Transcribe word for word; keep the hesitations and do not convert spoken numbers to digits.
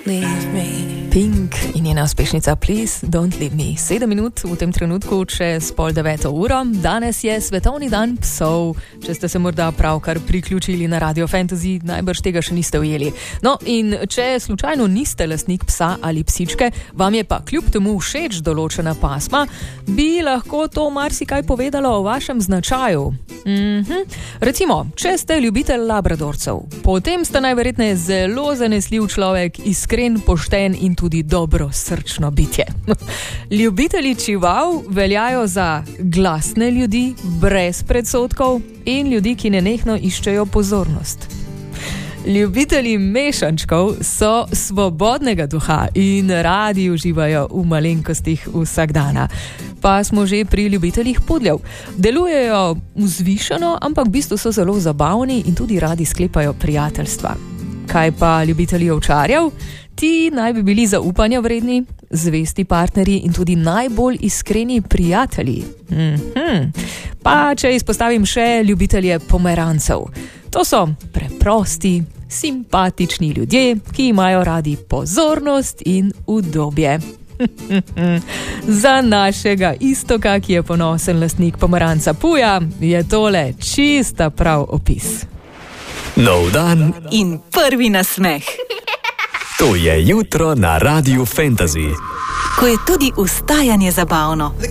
don't leave me. Pink in njena uspešnica Please Don't Leave Me. Sedem minut v tem trenutku čez pol deveto uro. Danes je svetovni dan psov. Če ste se morda pravkar priključili na Radio Fantasy, najbrž tega še niste ujeli. No, in če slučajno niste lastnik psa ali psičke, vam je pa kljub temu všeč določena pasma, bi lahko to marsikaj povedalo o vašem značaju. Mhm. Recimo, če ste ljubitelj labradorcev, potem ste najverjetneje zelo zanesljiv človek, iskren, pošten in tudi dobro srčno bitje. Ljubitelji čivav veljajo za glasne ljudi, brez predsodkov in ljudi, ki nenehno iščejo pozornost. Ljubitelji mešančkov so svobodnega duha in radi uživajo v malenkostih vsakdana. Pa smo že pri ljubiteljih pudljev. Delujejo vzvišeno, ampak v bistvu so zelo zabavni in tudi radi sklepajo prijateljstva. Kaj pa ljubitelji ovčarjev? Ti naj bi bili zaupanja vredni, zvesti partnerji in tudi najbolj iskreni prijatelji. Mhm. Pa če izpostavim še ljubitelje pomerancev. To so preprosti, simpatični ljudje, ki imajo radi pozornost in udobje. Za našega Istoka, ki je ponosen lastnik pomeranca Puja, je tole čista prav opis. Nov dan in prvi nasmeh. To je jutro na Radiu Fantasy. Ko je tudi vstajanje zabavno.